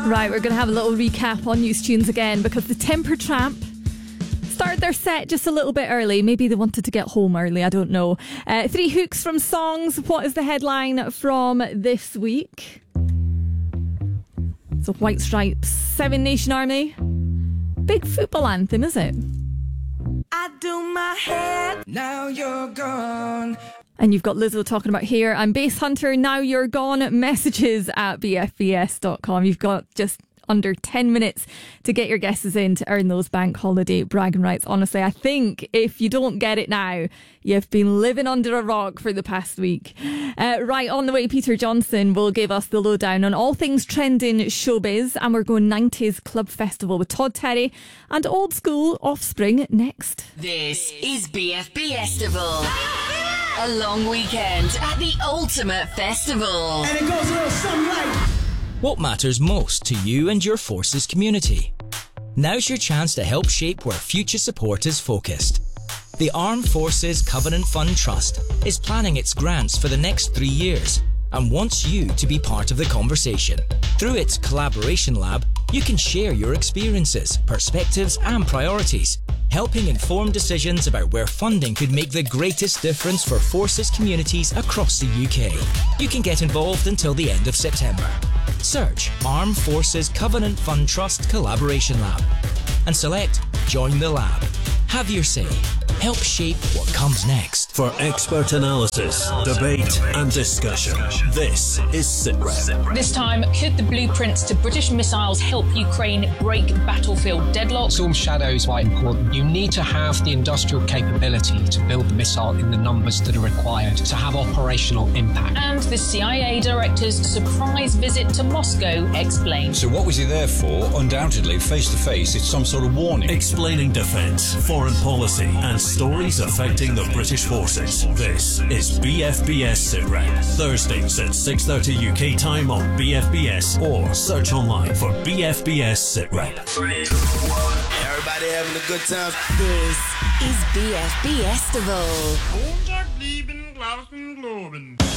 Right, we're going to have a little recap on News Tunes again because the Temper Trap started their set just a little bit early. Maybe they wanted to get home early, I don't know. 3 hooks from songs. What is the headline from this week? So White Stripes, 7 Nation Army. Big football anthem, is it? I do my head, now you're gone. And you've got Lizzo talking about Here. I'm Bass Hunter, now you're gone. Messages at bfbs.com. You've got just under 10 minutes to get your guesses in to earn those bank holiday bragging rights. Honestly, I think if you don't get it now, you've been living under a rock for the past week. Right, on the way, Peter Johnson will give us the lowdown on all things trending showbiz, and we're going 90s Club Festival with Todd Terry and Old School Offspring next. This is BFB Festival. A long weekend at the ultimate festival. And it goes a little something like... What matters most to you and your Forces community? Now's your chance to help shape where future support is focused. The Armed Forces Covenant Fund Trust is planning its grants for the next 3 years and wants you to be part of the conversation. Through its Collaboration Lab, you can share your experiences, perspectives and priorities, helping inform decisions about where funding could make the greatest difference for Forces communities across the UK. You can get involved until the end of September. Search Armed Forces Covenant Fund Trust Collaboration Lab and select Join the Lab. Have your say. Help shape what comes next. For expert analysis, debate and discussion, this is SITREP. This time, could the blueprints to British missiles help Ukraine break battlefield deadlock? Storm Shadow is quite important. You need to have the industrial capability to build the missile in the numbers that are required to have operational impact. And the CIA director's surprise visit to Moscow explained. So what was he there for? Undoubtedly, face-to-face, it's some sort of warning. Explaining defence, foreign policy and stories affecting the British forces. This is BFBS SITREP. Thursdays at 6:30 UK time on BFBS or search online for BFBS SITREP. 3, 2, 1. Everybody having a good time. This is BFB Festival. Montag, Lieben, Glauben, Globen.